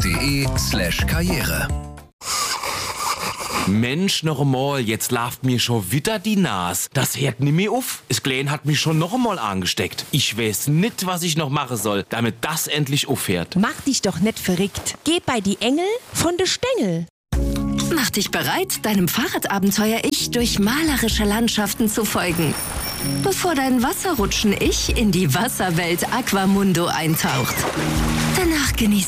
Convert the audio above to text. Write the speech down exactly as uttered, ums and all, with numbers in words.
de slash karriere. Mensch, noch einmal, jetzt lauft mir schon wieder die Nase. Das hört nicht mehr auf. Das Glen hat mich schon noch einmal angesteckt. Ich weiß nicht, was ich noch machen soll, damit das endlich aufhört. Mach dich doch nicht verrückt. Geh bei die Engel von de Stängel. Mach dich bereit, deinem Fahrradabenteuer-Ich durch malerische Landschaften zu folgen. Bevor dein Wasserrutschen-Ich in die Wasserwelt Aquamundo eintaucht. Danach genießt